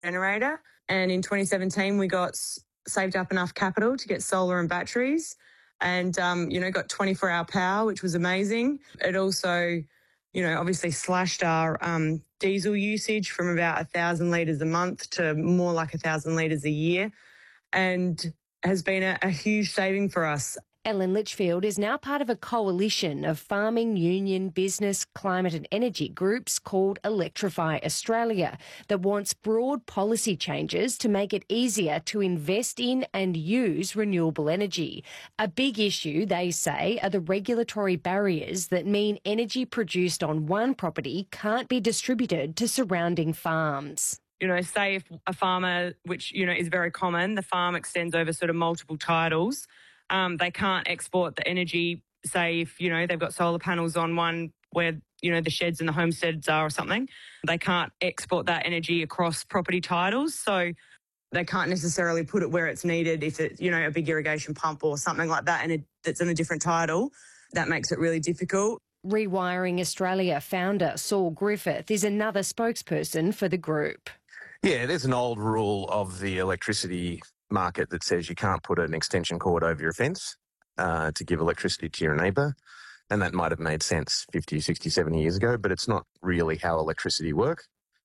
generator. And in 2017, we got saved up enough capital to get solar and batteries and, got 24-hour power, which was amazing. It also, obviously slashed our diesel usage from about 1,000 litres a month to more like 1,000 litres a year, and has been a huge saving for us. Ellen Litchfield is now part of a coalition of farming, union, business, climate and energy groups called Electrify Australia that wants broad policy changes to make it easier to invest in and use renewable energy. A big issue, they say, are the regulatory barriers that mean energy produced on one property can't be distributed to surrounding farms. Say if a farmer, which, is very common, the farm extends over sort of multiple titles, they can't export the energy, say if, they've got solar panels on one where, the sheds and the homesteads are or something. They can't export that energy across property titles. So they can't necessarily put it where it's needed if it's, a big irrigation pump or something like that and it's in a different title. That makes it really difficult. Rewiring Australia founder Saul Griffith is another spokesperson for the group. Yeah, there's an old rule of the electricity market that says you can't put an extension cord over your fence to give electricity to your neighbour. And that might have made sense 50, 60, 70 years ago, but it's not really how electricity works.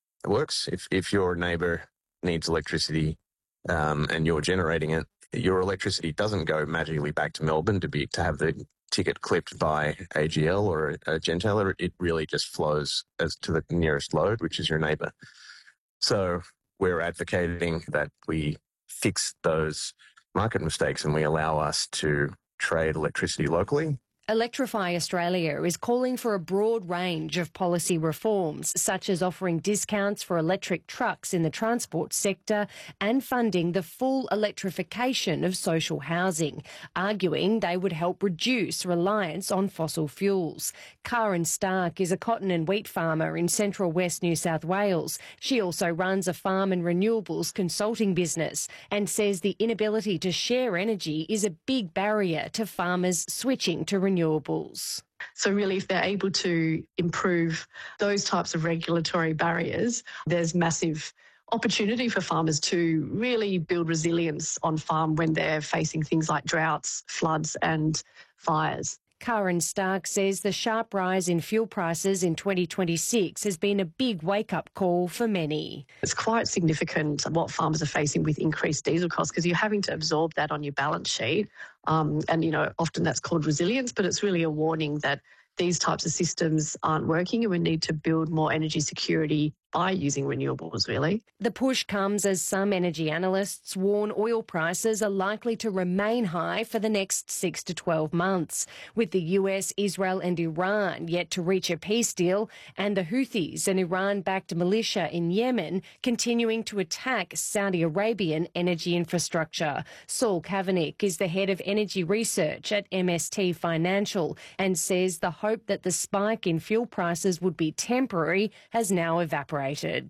If your neighbour needs electricity and you're generating it, your electricity doesn't go magically back to Melbourne to have the ticket clipped by AGL or a Gentailer. It really just flows as to the nearest load, which is your neighbour. So we're advocating that we fix those market mistakes and we allow us to trade electricity locally. Electrify Australia is calling for a broad range of policy reforms, such as offering discounts for electric trucks in the transport sector and funding the full electrification of social housing, arguing they would help reduce reliance on fossil fuels. Karen Stark is a cotton and wheat farmer in central west New South Wales. She also runs a farm and renewables consulting business and says the inability to share energy is a big barrier to farmers switching to renewables. So really, if they're able to improve those types of regulatory barriers, there's massive opportunity for farmers to really build resilience on farm when they're facing things like droughts, floods and fires. Karen Stark says the sharp rise in fuel prices in 2026 has been a big wake-up call for many. It's quite significant what farmers are facing with increased diesel costs because you're having to absorb that on your balance sheet. Often that's called resilience, but it's really a warning that these types of systems aren't working and we need to build more energy security by using renewables, really. The push comes as some energy analysts warn oil prices are likely to remain high for the next 6 to 12 months, with the US, Israel and Iran yet to reach a peace deal and the Houthis, an Iran-backed militia in Yemen, continuing to attack Saudi Arabian energy infrastructure. Saul Kavanagh is the head of energy research at MST Financial and says the hope that the spike in fuel prices would be temporary has now evaporated.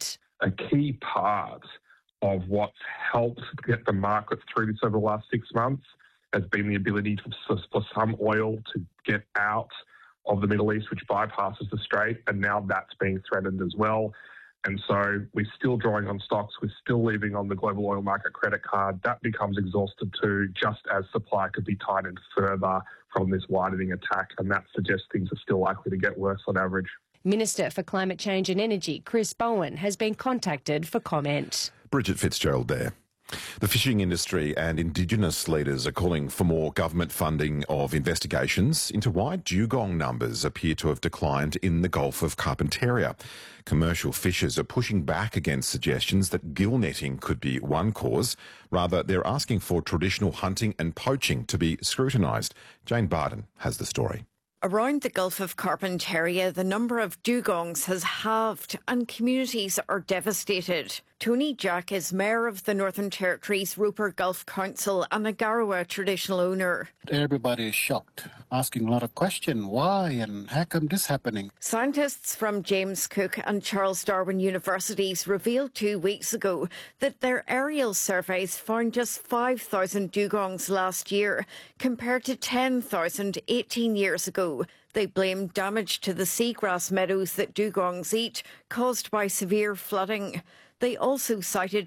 A key part of what's helped get the market through this over the last 6 months has been the ability for some oil to get out of the Middle East, which bypasses the Strait, and now that's being threatened as well. And so we're still drawing on stocks, we're still leaving on the global oil market credit card. That becomes exhausted too, just as supply could be tightened further from this widening attack, and that suggests things are still likely to get worse on average. Minister for Climate Change and Energy, Chris Bowen, has been contacted for comment. Bridget Fitzgerald there. The fishing industry and Indigenous leaders are calling for more government funding of investigations into why dugong numbers appear to have declined in the Gulf of Carpentaria. Commercial fishers are pushing back against suggestions that gill netting could be one cause. Rather, they're asking for traditional hunting and poaching to be scrutinised. Jane Barden has the story. Around the Gulf of Carpentaria, the number of dugongs has halved and communities are devastated. Tony Jack is mayor of the Northern Territory's Rupert Gulf Council and a Garawa traditional owner. Everybody is shocked, asking a lot of questions. Why and how come this happening? Scientists from James Cook and Charles Darwin Universities revealed 2 weeks ago that their aerial surveys found just 5,000 dugongs last year, compared to 10,000 18 years ago. They blame damage to the seagrass meadows that dugongs eat, caused by severe flooding. They also cited